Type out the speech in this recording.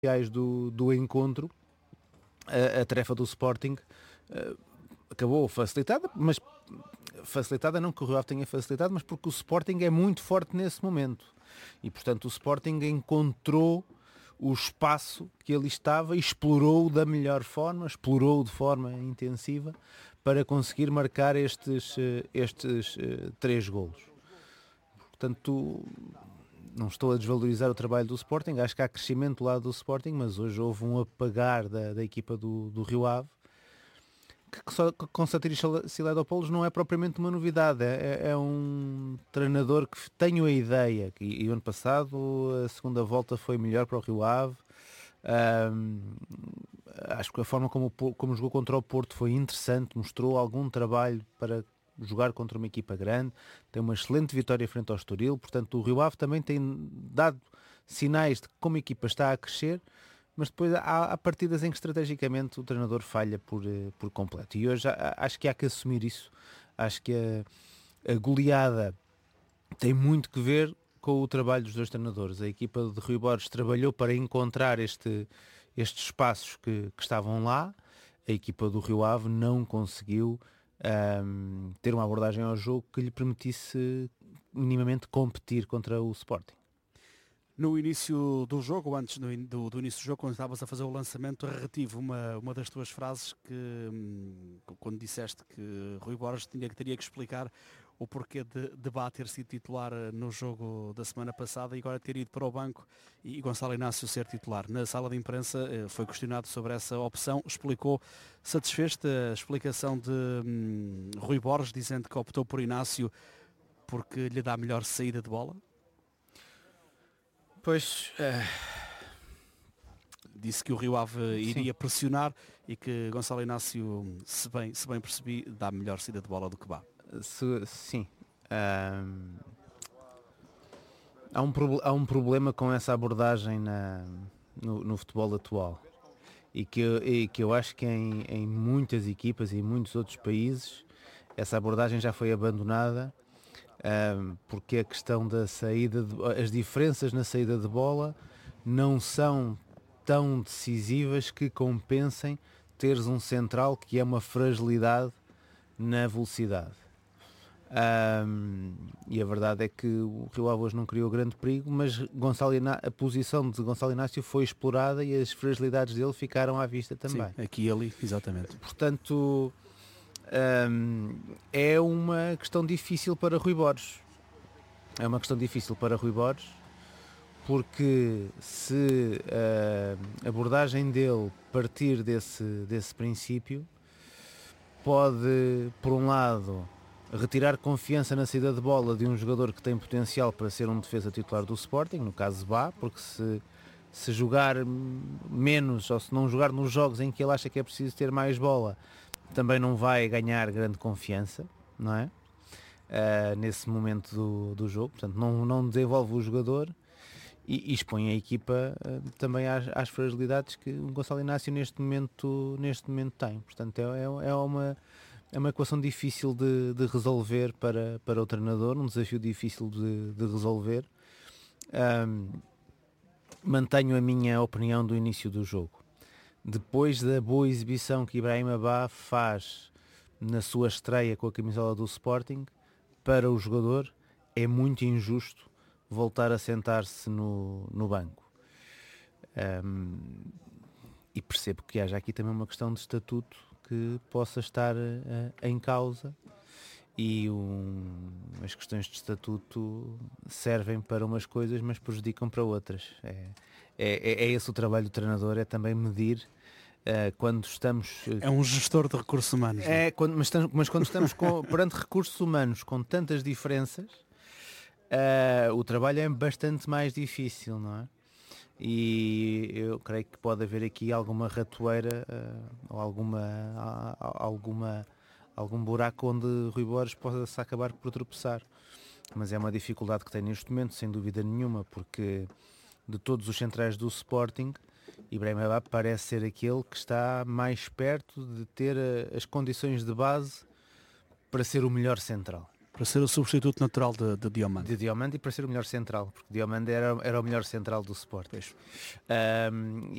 do encontro, a tarefa do Sporting acabou facilitada, mas facilitada não que o Rio Ave tenha facilitado, mas porque o Sporting é muito forte nesse momento. E portanto o Sporting encontrou o espaço que ali estava e explorou da melhor forma, explorou de forma intensiva para conseguir marcar estes 3 golos. Portanto, não estou a desvalorizar o trabalho do Sporting, acho que há crescimento do lado do Sporting, mas hoje houve um apagar da equipa do Rio Ave, que só com Satiris Siledopoulos não é propriamente uma novidade, é um treinador que tenho a ideia, e o ano passado a segunda volta foi melhor para o Rio Ave. Acho que a forma como jogou contra o Porto foi interessante, mostrou algum trabalho para jogar contra uma equipa grande, tem uma excelente vitória frente ao Estoril, portanto o Rio Ave também tem dado sinais de como a equipa está a crescer, mas depois há partidas em que estrategicamente o treinador falha por completo. E hoje acho que há que assumir isso. Acho que a goleada tem muito que ver com o trabalho dos 2 treinadores. A equipa de Rui Borges trabalhou para encontrar estes espaços que estavam lá. A equipa do Rio Ave não conseguiu ter uma abordagem ao jogo que lhe permitisse minimamente competir contra o Sporting. No início do jogo, antes do início do jogo, quando estavas a fazer o lançamento, retive uma das tuas frases que, quando disseste que Rui Borges teria que explicar o porquê de Bá ter sido titular no jogo da semana passada e agora ter ido para o banco e Gonçalo Inácio ser titular. Na sala de imprensa foi questionado sobre essa opção, explicou, satisfez-te a explicação de Rui Borges, dizendo que optou por Inácio porque lhe dá melhor saída de bola? Pois, disse que o Rio Ave iria pressionar e que Gonçalo Inácio, se bem percebi, dá melhor saída de bola do que Bá. Sim. Há um problema com essa abordagem no futebol atual e que eu acho que em muitas equipas e em muitos outros países essa abordagem já foi abandonada, porque a questão da saída, as diferenças na saída de bola não são tão decisivas que compensem teres um central que é uma fragilidade na velocidade. E a verdade é que o Rio Ave hoje não criou grande perigo, mas a posição de Gonçalo Inácio foi explorada e as fragilidades dele ficaram à vista também. Sim, aqui e ali, exatamente. Portanto, é uma questão difícil para Rui Borges. É uma questão difícil para Rui Borges, porque se a abordagem dele partir desse princípio, pode, por um lado, retirar confiança na saída de bola de um jogador que tem potencial para ser um defesa titular do Sporting, no caso Bá, porque se jogar menos ou se não jogar nos jogos em que ele acha que é preciso ter mais bola, também não vai ganhar grande confiança, não é? Nesse momento do jogo, portanto não desenvolve o jogador e expõe a equipa também às fragilidades que o Gonçalo Inácio neste momento tem. Portanto é uma equação difícil de resolver para o treinador, um desafio difícil de resolver. Mantenho a minha opinião do início do jogo. Depois da boa exibição que Ibrahim Bá faz na sua estreia com a camisola do Sporting, para o jogador é muito injusto voltar a sentar-se no banco. E percebo que haja aqui também uma questão de estatuto que possa estar em causa e as questões de estatuto servem para umas coisas mas prejudicam para outras. É esse o trabalho do treinador, é também medir quando estamos... É um gestor de recursos humanos. Mas quando estamos perante recursos humanos com tantas diferenças, o trabalho é bastante mais difícil, não é? E eu creio que pode haver aqui alguma ratoeira ou algum buraco onde Rui Borges possa acabar por tropeçar. Mas é uma dificuldade que tem neste momento, sem dúvida nenhuma, porque de todos os centrais do Sporting, Ibrahim Bá parece ser aquele que está mais perto de ter as condições de base para ser o melhor central. Para ser o substituto natural de Diomande. De Diomande e para ser o melhor central, porque Diomande era o melhor central do Sporting.